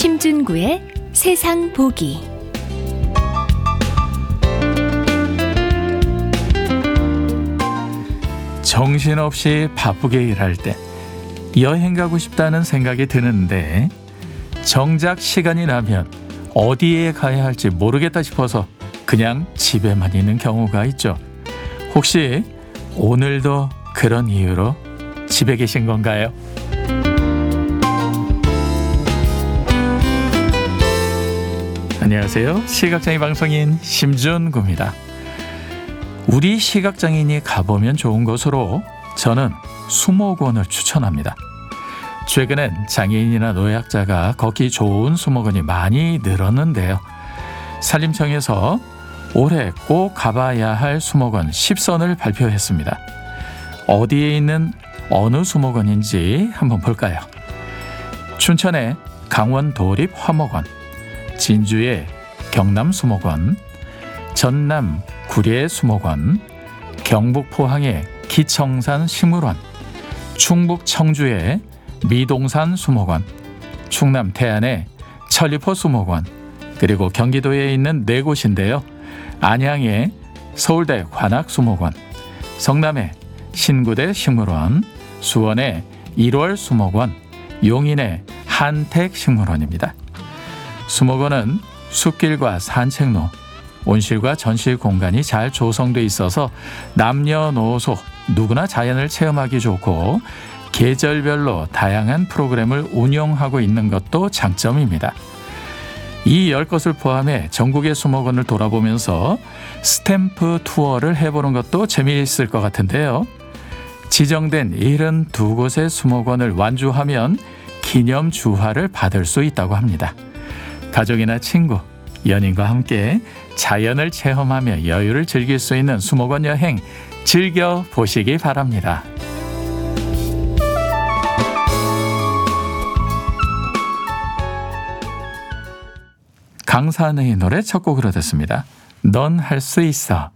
심준구의 세상 보기. 정신없이 바쁘게 일할 때 여행 가고 싶다는 생각이 드는데 정작 시간이 나면 어디에 가야 할지 모르겠다 싶어서 그냥 집에만 있는 경우가 있죠. 혹시 오늘도 그런 이유로 집에 계신 건가요? 안녕하세요. 시각장애 방송인 심준구입니다. 우리 시각장애인이 가보면 좋은 곳으로 저는 수목원을 추천합니다. 최근엔 장애인이나 노약자가 걷기 좋은 수목원이 많이 늘었는데요. 산림청에서 올해 꼭 가봐야 할 수목원 10선을 발표했습니다. 어디에 있는 어느 수목원인지 한번 볼까요? 춘천의 강원도립 화목원, 진주의 경남수목원, 전남 구례 수목원, 경북 포항의 기청산 식물원, 충북 청주의 미동산 수목원, 충남 태안의 천리포 수목원, 그리고 경기도에 있는 네 곳인데요. 안양의 서울대 관악수목원, 성남의 신구대 식물원, 수원의 1월 수목원, 용인의 한택식물원입니다. 수목원은 숲길과 산책로, 온실과 전실 공간이 잘 조성돼 있어서 남녀노소 누구나 자연을 체험하기 좋고 계절별로 다양한 프로그램을 운영하고 있는 것도 장점입니다. 이 10곳을 포함해 전국의 수목원을 돌아보면서 스탬프 투어를 해보는 것도 재미있을 것 같은데요. 지정된 72곳의 수목원을 완주하면 기념 주화를 받을 수 있다고 합니다. 가족이나 친구, 연인과 함께 자연을 체험하며 여유를 즐길 수 있는 수목원 여행 즐겨보시기 바랍니다. 강산의 노래 첫 곡으로 듣습니다. 넌 할 수 있어.